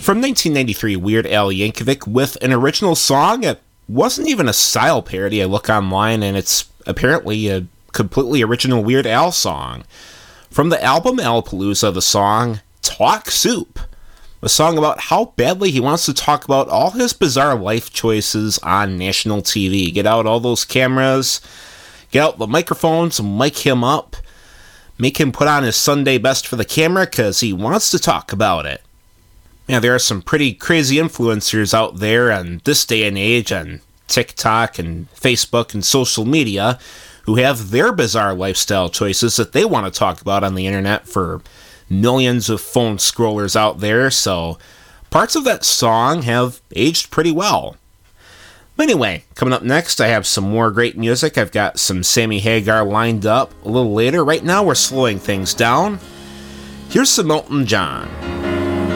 From 1993, Weird Al Yankovic with an original song. It wasn't even a style parody. I look online and it's apparently a completely original Weird Al song. From the album Alapalooza, the song Talk Soup. A song about how badly he wants to talk about all his bizarre life choices on national TV. Get out all those cameras, get out the microphones, mic him up, make him put on his Sunday best for the camera because he wants to talk about it. Yeah, there are some pretty crazy influencers out there in this day and age on TikTok and Facebook and social media who have their bizarre lifestyle choices that they want to talk about on the internet for millions of phone scrollers out there, so parts of that song have aged pretty well. But anyway, coming up next, I have some more great music. I've got some Sammy Hagar lined up a little later. Right now, we're slowing things down. Here's some Elton John.